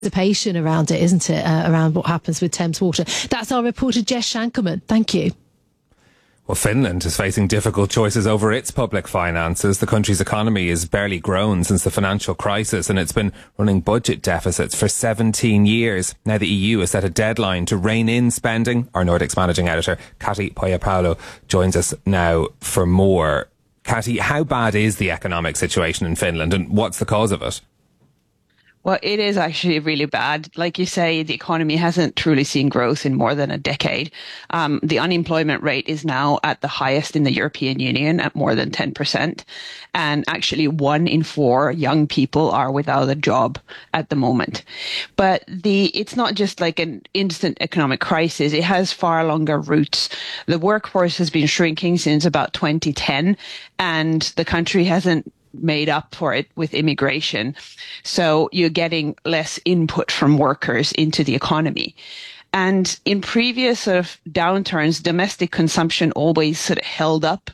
anticipation around it, isn't it? Around what happens with Thames Water. That's our reporter, Jess Shankerman. Thank you. Well, Finland is facing difficult choices over its public finances. The country's economy has barely grown since the financial crisis, and it's been running budget deficits for 17 years. Now the EU has set a deadline to rein in spending. Our Nordics managing editor, Kati Pohjola-Paolo, joins us now for more. Kati, how bad is the economic situation in Finland, and what's the cause of it? Well, it is actually really bad. Like you say, the economy hasn't truly seen growth in more than a decade. The unemployment rate is now at the highest in the European Union at more than 10%. And actually 1 in 4 young people are without a job at the moment. But it's not just like an instant economic crisis. It has far longer roots. The workforce has been shrinking since about 2010, and the country hasn't made up for it with immigration. So you're getting less input from workers into the economy. And in previous sort of downturns, domestic consumption always sort of held up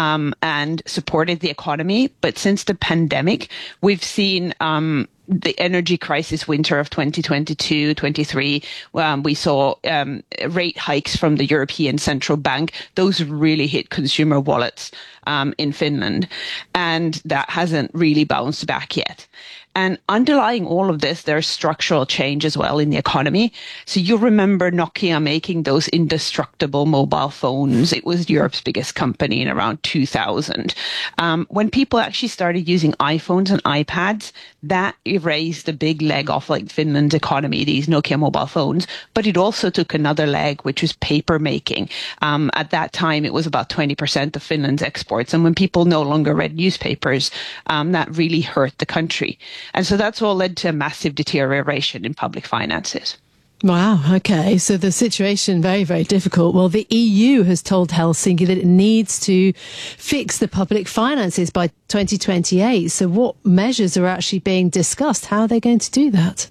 and supported the economy. But since the pandemic, we've seen the energy crisis winter of 2022-23, we saw rate hikes from the European Central Bank. Those really hit consumer wallets in Finland, and that hasn't really bounced back yet. And underlying all of this, there's structural change as well in the economy. So you remember Nokia making those indestructible mobile phones. It was Europe's biggest company in around 2000. When people actually started using iPhones and iPads, that erased a big leg off like Finland's economy, these Nokia mobile phones. But it also took another leg, which was paper making. At that time, it was about 20% of Finland's exports. And when people no longer read newspapers, that really hurt the country. And so that's all led to a massive deterioration in public finances. Wow. Okay. So the situation, very, very difficult. Well, the EU has told Helsinki that it needs to fix the public finances by 2028. So what measures are actually being discussed? How are they going to do that?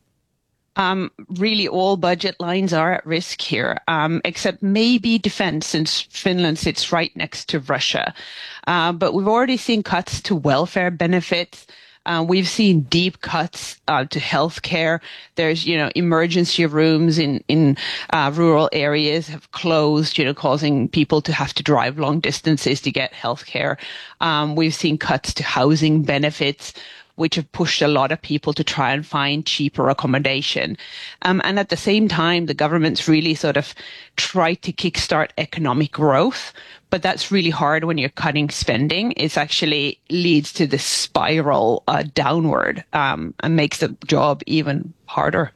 Really all budget lines are at risk here, except maybe defense, since Finland sits right next to Russia. But we've already seen cuts to welfare benefits. We've seen deep cuts to healthcare. There's, emergency rooms in rural areas have closed, causing people to have to drive long distances to get healthcare. We've seen cuts to housing benefits, which have pushed a lot of people to try and find cheaper accommodation. And at the same time, the government's really sort of tried to kickstart economic growth. But that's really hard when you're cutting spending. It actually leads to this spiral downward and makes the job even harder.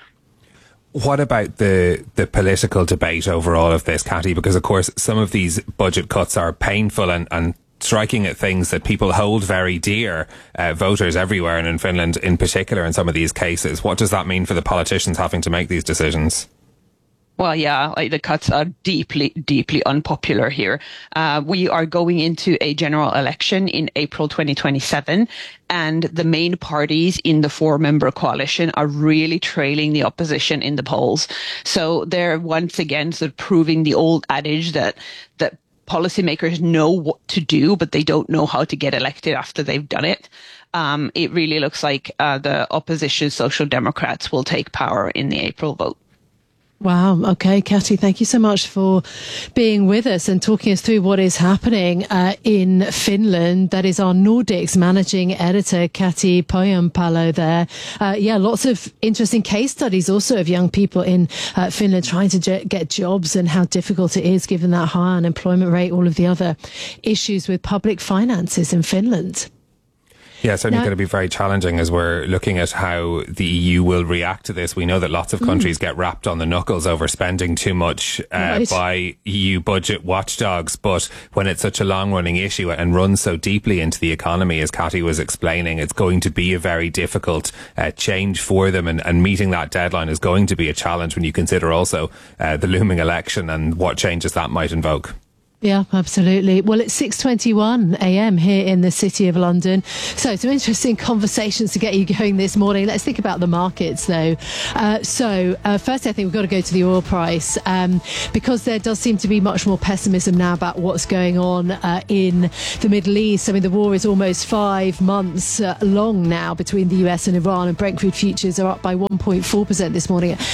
What about the political debate over all of this, Kati? Because, of course, some of these budget cuts are painful and striking at things that people hold very dear, voters everywhere, and in Finland in particular in some of these cases. What does that mean for the politicians having to make these decisions? Well, yeah, the cuts are deeply, deeply unpopular here. We are going into a general election in April 2027, and the main parties in the 4-member coalition are really trailing the opposition in the polls. So they're once again sort of proving the old adage that policymakers know what to do, but they don't know how to get elected after they've done it. It really looks like the opposition Social Democrats will take power in the April vote. Wow. Okay, Kati, thank you so much for being with us and talking us through what is happening in Finland. That is our Nordics managing editor, Kati Pohjola-Paolo there. Lots of interesting case studies also of young people in Finland trying to get jobs and how difficult it is given that high unemployment rate, all of the other issues with public finances in Finland. Yeah, it's certainly going to be very challenging as we're looking at how the EU will react to this. We know that lots of countries get wrapped on the knuckles over spending too much by EU budget watchdogs. But when it's such a long-running issue and runs so deeply into the economy, as Kati was explaining, it's going to be a very difficult change for them. And meeting that deadline is going to be a challenge when you consider also the looming election and what changes that might invoke. Yeah, absolutely. Well, it's 6:21 a.m. here in the City of London. So some interesting conversations to get you going this morning. Let's think about the markets, though. First, I think we've got to go to the oil price because there does seem to be much more pessimism now about what's going on in the Middle East. I mean, the war is almost 5 months long now between the US and Iran, and Brent crude futures are up by 1.4% this morning at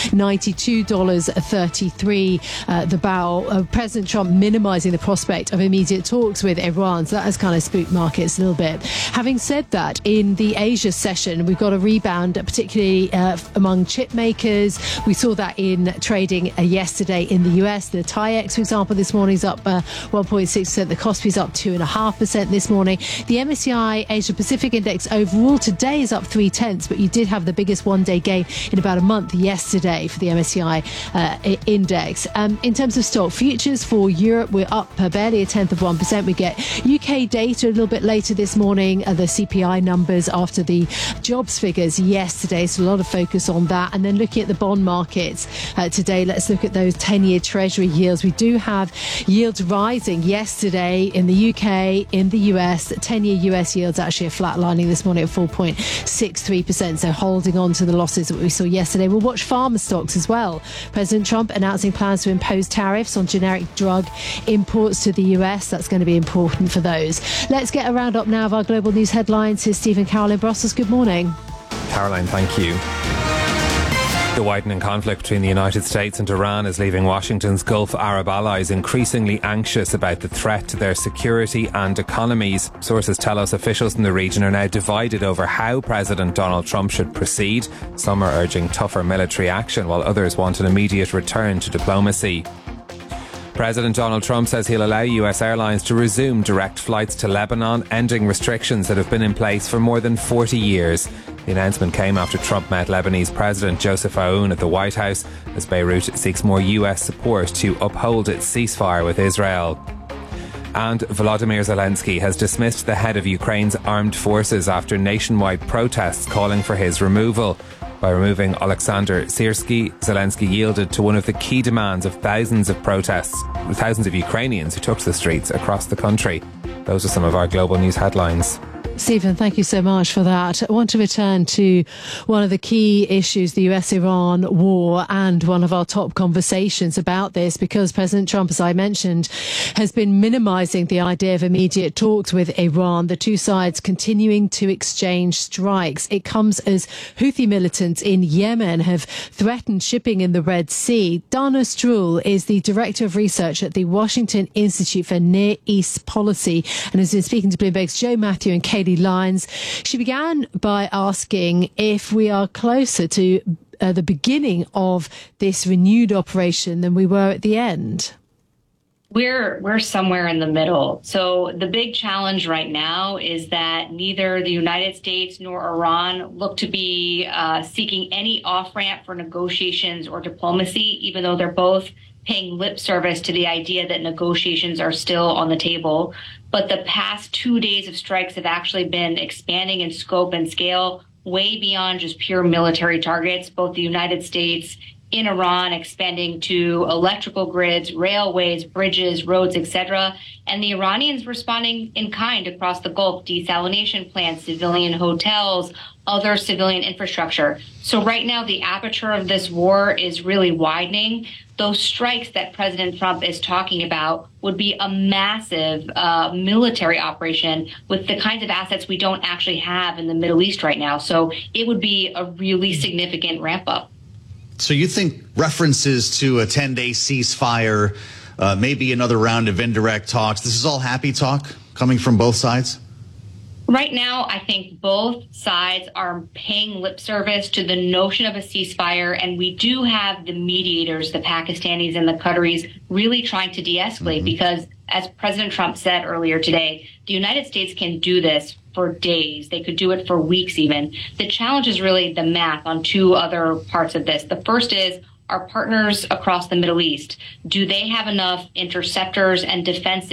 $92.33 the barrel. President Trump minimising the prospect of immediate talks with Iran. So that has kind of spooked markets a little bit. Having said that, in the Asia session, we've got a rebound, particularly among chip makers. We saw that in trading yesterday in the US. The TAIEX, for example, this morning is up 1.6%. The Kospi is up 2.5% this morning. The MSCI Asia Pacific Index overall today is up 0.3%, but you did have the biggest one-day gain in about a month yesterday for the MSCI index. In terms of stock futures for Europe, we're up barely 0.1%. We get UK data a little bit later this morning, the CPI numbers after the jobs figures yesterday, so a lot of focus on that. And then looking at the bond markets today, let's look at those 10-year Treasury yields. We do have yields rising yesterday in the UK, in the US. 10-year US yields actually are flatlining this morning at 4.63%, so holding on to the losses that we saw yesterday. We'll watch pharma stocks as well. President Trump announcing plans to impose tariffs on generic drug imports to the US. That's going to be important for those. Let's get a roundup now of our global news headlines. Here's Stephen Carroll in Brussels. Good morning. Caroline, thank you. The widening conflict between the United States and Iran is leaving Washington's Gulf Arab allies increasingly anxious about the threat to their security and economies. Sources tell us officials in the region are now divided over how President Donald Trump should proceed. Some are urging tougher military action, while others want an immediate return to diplomacy. President Donald Trump says he'll allow US airlines to resume direct flights to Lebanon, ending restrictions that have been in place for more than 40 years. The announcement came after Trump met Lebanese President Joseph Aoun at the White House as Beirut seeks more US support to uphold its ceasefire with Israel. And Volodymyr Zelensky has dismissed the head of Ukraine's armed forces after nationwide protests calling for his removal. By removing Alexander Syrsky, Zelensky yielded to one of the key demands of thousands of Ukrainians who took to the streets across the country. Those are some of our global news headlines. Stephen, thank you so much for that. I want to return to one of the key issues, the US-Iran war, and one of our top conversations about this, because President Trump, as I mentioned, has been minimising the idea of immediate talks with Iran, the two sides continuing to exchange strikes. It comes as Houthi militants in Yemen have threatened shipping in the Red Sea. Dana Stroul is the Director of Research at the Washington Institute for Near East Policy and has been speaking to Bloomberg's Joe Matthew and Katie Lyons. She began by asking if we are closer to the beginning of this renewed operation than we were at the end. We're somewhere in the middle. So the big challenge right now is that neither the United States nor Iran look to be seeking any off-ramp for negotiations or diplomacy, even though they're both paying lip service to the idea that negotiations are still on the table. But the past 2 days of strikes have actually been expanding in scope and scale way beyond just pure military targets. Both the United States in Iran expanding to electrical grids, railways, bridges, roads, etc., and the Iranians responding in kind across the Gulf, desalination plants, civilian hotels, other civilian infrastructure. So right now, the aperture of this war is really widening. Those strikes that President Trump is talking about would be a massive military operation with the kinds of assets we don't actually have in the Middle East right now. So it would be a really significant ramp up. So you think references to a 10-day ceasefire, maybe another round of indirect talks, this is all happy talk coming from both sides? Right now, I think both sides are paying lip service to the notion of a ceasefire, and we do have the mediators, the Pakistanis and the Qataris, really trying to de-escalate because, as President Trump said earlier today, the United States can do this for days. They could do it for weeks even. The challenge is really the math on two other parts of this. The first is, our partners across the Middle East, do they have enough interceptors and defenses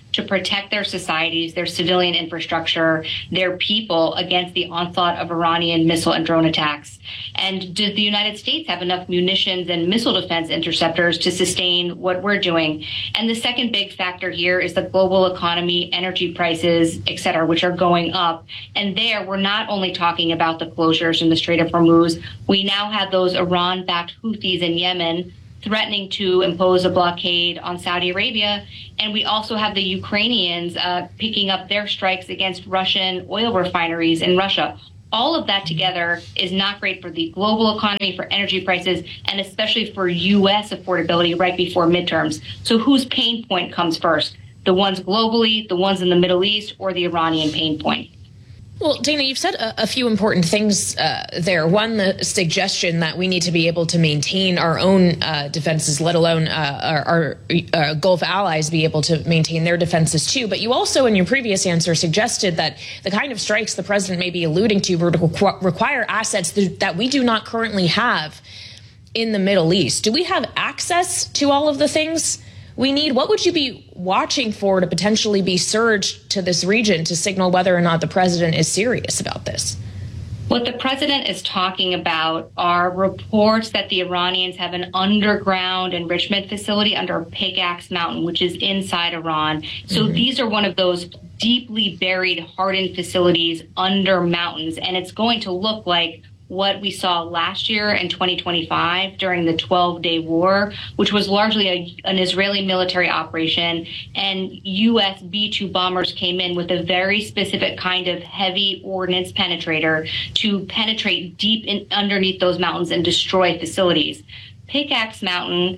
to protect their societies, their civilian infrastructure, their people against the onslaught of Iranian missile and drone attacks? And does the United States have enough munitions and missile defense interceptors to sustain what we're doing? And the second big factor here is the global economy, energy prices, et cetera, which are going up. And there, we're not only talking about the closures in the Strait of Hormuz. We now have those Iran-backed Houthis in Yemen threatening to impose a blockade on Saudi Arabia. And we also have the Ukrainians picking up their strikes against Russian oil refineries in Russia. All of that together is not great for the global economy, for energy prices, and especially for U.S. affordability right before midterms. So whose pain point comes first? The ones globally, the ones in the Middle East, or the Iranian pain point? Well, Dana, you've said a few important things there. One, the suggestion that we need to be able to maintain our own defenses, let alone our Gulf allies be able to maintain their defenses too. But you also, in your previous answer, suggested that the kind of strikes the president may be alluding to would require assets that we do not currently have in the Middle East. Do we have access to all of the things we need? What would you be watching for to potentially be surged to this region to signal whether or not the president is serious about this? What the president is talking about are reports that the Iranians have an underground enrichment facility under Pickaxe Mountain, which is inside Iran. So these are one of those deeply buried, hardened facilities under mountains. And it's going to look like what we saw last year in 2025 during the 12-day war, which was largely an Israeli military operation, and U.S. B-2 bombers came in with a very specific kind of heavy ordnance penetrator to penetrate deep underneath those mountains and destroy facilities. Pickaxe Mountain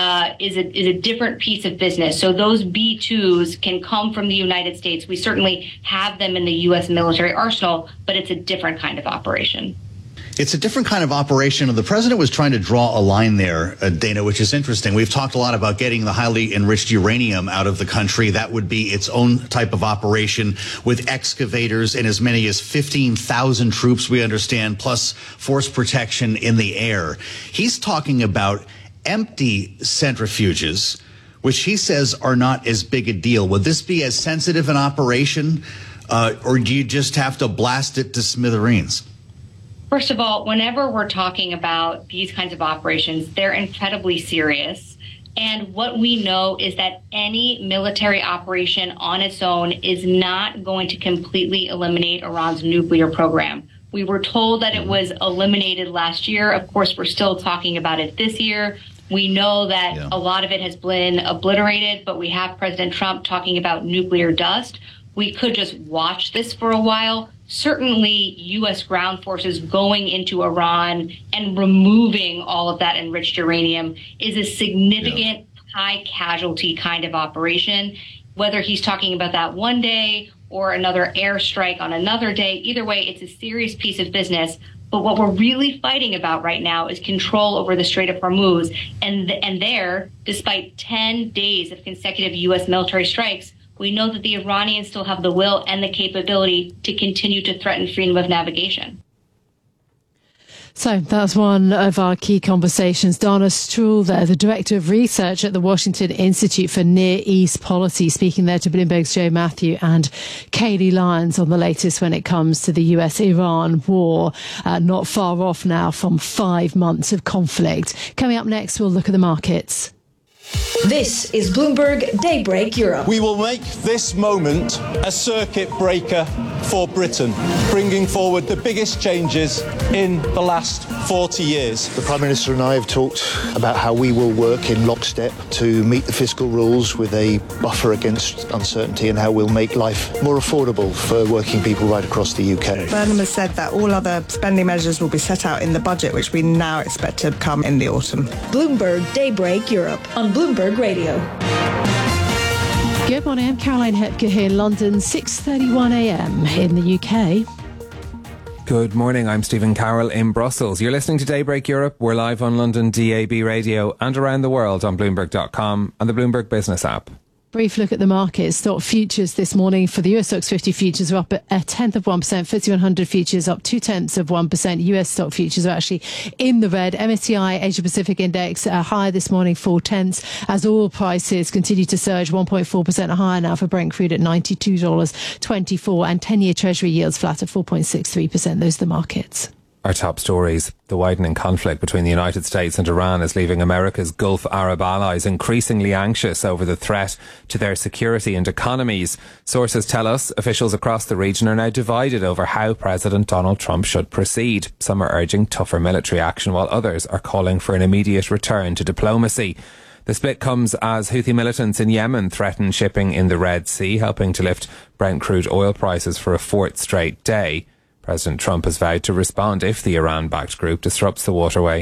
is a different piece of business. So those B-2s can come from the United States. We certainly have them in the U.S. military arsenal, but it's a different kind of operation. It's a different kind of operation. The president was trying to draw a line there, Dana, which is interesting. We've talked a lot about getting the highly enriched uranium out of the country. That would be its own type of operation with excavators and as many as 15,000 troops, we understand, plus force protection in the air. He's talking about empty centrifuges, which he says are not as big a deal. Would this be as sensitive an operation, or do you just have to blast it to smithereens? First of all, whenever we're talking about these kinds of operations, they're incredibly serious. And what we know is that any military operation on its own is not going to completely eliminate Iran's nuclear program. We were told that it was eliminated last year. Of course, we're still talking about it this year. We know that a lot of it has been obliterated, but we have President Trump talking about nuclear dust. We could just watch this for a while. Certainly, U.S. ground forces going into Iran and removing all of that enriched uranium is a significant high casualty kind of operation. Whether he's talking about that one day or another airstrike on another day, either way, it's a serious piece of business. But what we're really fighting about right now is control over the Strait of Hormuz. And there, despite 10 days of consecutive U.S. military strikes, we know that the Iranians still have the will and the capability to continue to threaten freedom of navigation. So that's one of our key conversations. Dana Stroul there, the Director of Research at the Washington Institute for Near East Policy, speaking there to Bloomberg's Joe Matthew and Kayleigh Lyons on the latest when it comes to the US-Iran war, not far off now from 5 months of conflict. Coming up next, we'll look at the markets. This is Bloomberg Daybreak Europe. We will make this moment a circuit breaker for Britain, bringing forward the biggest changes in the last 40 years. The Prime Minister and I have talked about how we will work in lockstep to meet the fiscal rules with a buffer against uncertainty and how we'll make life more affordable for working people right across the UK. Burnham has said that all other spending measures will be set out in the budget, which we now expect to come in the autumn. Bloomberg Daybreak Europe on Bloomberg Radio. Good morning, I'm Caroline Hepker here in London, 6:31am in the UK. Good morning, I'm Stephen Carroll in Brussels. You're listening to Daybreak Europe. We're live on London DAB radio and around the world on Bloomberg.com and the Bloomberg Business app. Brief look at the markets. Stock futures this morning for the US Stocks 50 futures are up at 1/10 of 1%. FTSE 100 futures up 0.2 of 1%. US stock futures are actually in the red. MSCI Asia Pacific Index higher this morning 0.4 as oil prices continue to surge 1.4% higher now for Brent crude at $92.24 and 10-year Treasury yields flat at 4.63%. Those are the markets. Our top stories. The widening conflict between the United States and Iran is leaving America's Gulf Arab allies increasingly anxious over the threat to their security and economies. Sources tell us officials across the region are now divided over how President Donald Trump should proceed. Some are urging tougher military action, while others are calling for an immediate return to diplomacy. The split comes as Houthi militants in Yemen threaten shipping in the Red Sea, helping to lift Brent crude oil prices for a fourth straight day. President Trump has vowed to respond if the Iran-backed group disrupts the waterway.